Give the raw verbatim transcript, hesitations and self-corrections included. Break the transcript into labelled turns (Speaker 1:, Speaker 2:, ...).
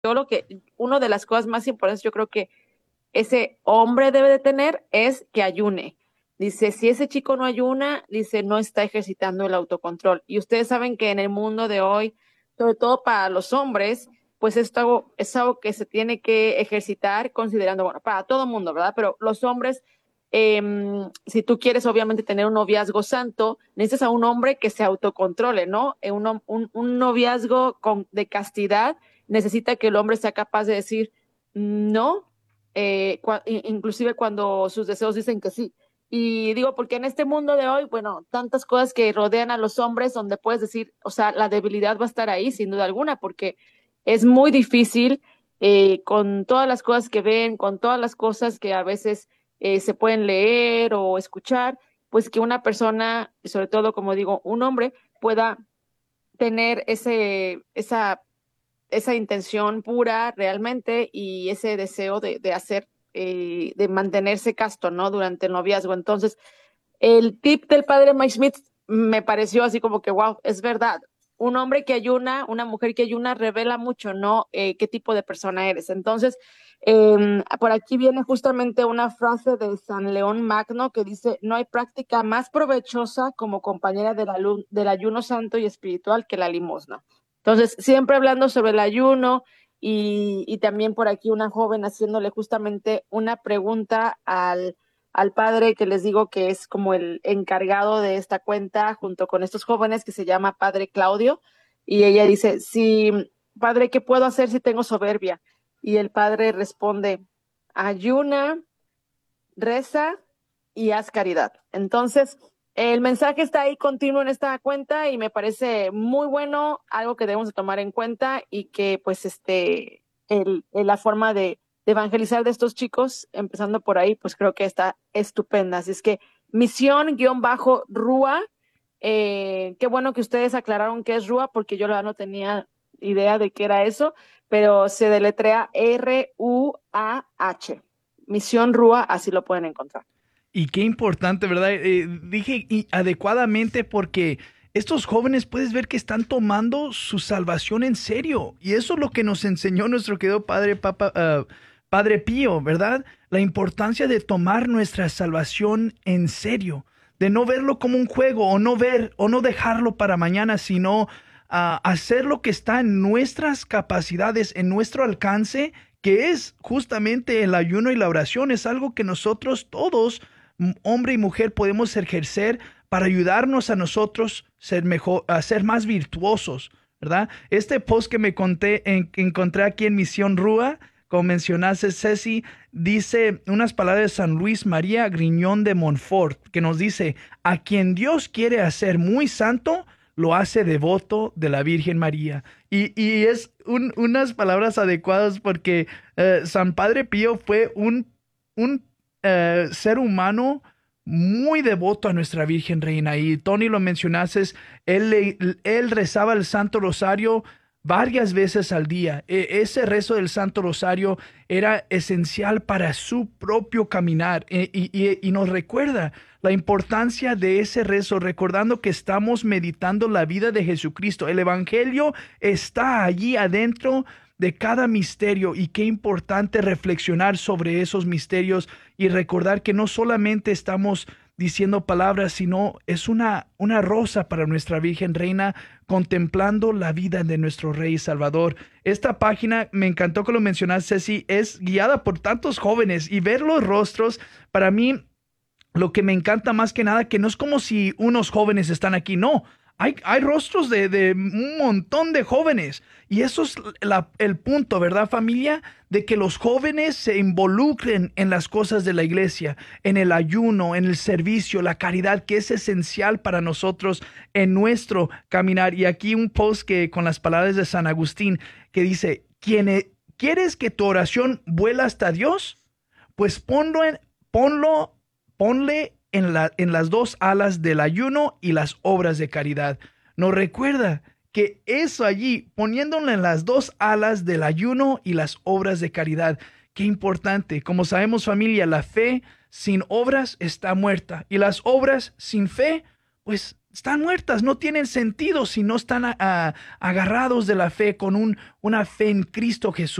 Speaker 1: yo lo que, una de las cosas más importantes yo creo que ese hombre debe de tener es que ayune. Dice, si ese chico no ayuna, dice, no está ejercitando el autocontrol. Y ustedes saben que en el mundo de hoy, sobre todo para los hombres, pues esto es algo que se tiene que ejercitar considerando, bueno, para todo el mundo, ¿verdad? Pero los hombres, eh, si tú quieres obviamente tener un noviazgo santo, necesitas a un hombre que se autocontrole, ¿no? Eh, Un, un, un noviazgo con, de castidad necesita que el hombre sea capaz de decir, no, eh, cua- inclusive cuando sus deseos dicen que sí. Y digo, porque en este mundo de hoy, bueno, tantas cosas que rodean a los hombres donde puedes decir, o sea, la debilidad va a estar ahí sin duda alguna, porque es muy difícil eh, con todas las cosas que ven, con todas las cosas que a veces eh, se pueden leer o escuchar, pues que una persona, y sobre todo, como digo, un hombre, pueda tener ese, esa esa intención pura realmente y ese deseo de, de hacer, eh, de mantenerse casto, ¿no? Durante el noviazgo. Entonces, el tip del padre Mike Smith me pareció así como que, wow, es verdad. Un hombre que ayuna, una mujer que ayuna, revela mucho, ¿no? Eh, qué tipo de persona eres. Entonces, eh, por aquí viene justamente una frase de San León Magno que dice, no hay práctica más provechosa como compañera del, alu- del ayuno santo y espiritual que la limosna. Entonces, siempre hablando sobre el ayuno y, y también por aquí una joven haciéndole justamente una pregunta al al padre que les digo que es como el encargado de esta cuenta junto con estos jóvenes que se llama Padre Claudio. Y ella dice, sí, padre, ¿qué puedo hacer si tengo soberbia? Y el padre responde, ayuna, reza y haz caridad. Entonces, el mensaje está ahí continuo en esta cuenta y me parece muy bueno, algo que debemos de tomar en cuenta y que pues este, el, el, la forma de, de evangelizar de estos chicos, empezando por ahí, pues creo que está estupenda. Así es que misión guión bajo Rúa, eh, qué bueno que ustedes aclararon qué es Rúa porque yo la verdad no tenía idea de qué era eso, pero se deletrea R U A H. Misión Rúa, así lo pueden encontrar.
Speaker 2: Y qué importante, ¿verdad? Eh, dije y adecuadamente porque estos jóvenes puedes ver que están tomando su salvación en serio. Y eso es lo que nos enseñó nuestro querido Padre Papa, uh, Padre Pío, ¿verdad? La importancia de tomar nuestra salvación en serio, de no verlo como un juego o no ver o no dejarlo para mañana, sino uh, hacer lo que está en nuestras capacidades, en nuestro alcance, que es justamente el ayuno y la oración. Es algo que nosotros todos hombre y mujer podemos ejercer para ayudarnos a nosotros ser mejor, a ser más virtuosos, ¿verdad? Este post que me conté, en, que encontré aquí en Misión Rúa, como mencionaste, Ceci, dice unas palabras de San Luis María Griñón de Montfort, que nos dice, a quien Dios quiere hacer muy santo, lo hace devoto de la Virgen María. Y, y es un, unas palabras adecuadas porque eh, San Padre Pío fue un, un eh, ser humano muy devoto a nuestra Virgen Reina. Y Tony lo mencionaste, él, le- él rezaba el Santo Rosario varias veces al día. E- ese rezo del Santo Rosario era esencial para su propio caminar e- y, y- y nos recuerda la importancia de ese rezo, recordando que estamos meditando la vida de Jesucristo. El Evangelio está allí adentro de cada misterio y qué importante reflexionar sobre esos misterios y recordar que no solamente estamos diciendo palabras, sino es una, una rosa para nuestra Virgen Reina, contemplando la vida de nuestro Rey y Salvador. Esta página, me encantó que lo mencionaste, Ceci, es guiada por tantos jóvenes y ver los rostros, para mí lo que me encanta más que nada, que no es como si unos jóvenes están aquí, no. Hay, hay rostros de, de un montón de jóvenes. Y eso es la- el punto, ¿verdad, familia? De que los jóvenes se involucren en las cosas de la iglesia, en el ayuno, en el servicio, la caridad, que es esencial para nosotros en nuestro caminar. Y aquí un post que con las palabras de San Agustín, que dice, "Quien- ¿quieres que tu oración vuela hasta Dios? Pues ponlo en, ponlo ponle en, la, en las dos alas del ayuno y las obras de caridad. Nos recuerda que eso allí, poniéndolo en las dos alas del ayuno y las obras de caridad, qué importante. Como sabemos, familia, la fe sin obras está muerta y las obras sin fe, pues están muertas, no tienen sentido si no están a- a- agarrados de la fe con un, una fe en Cristo Jesús.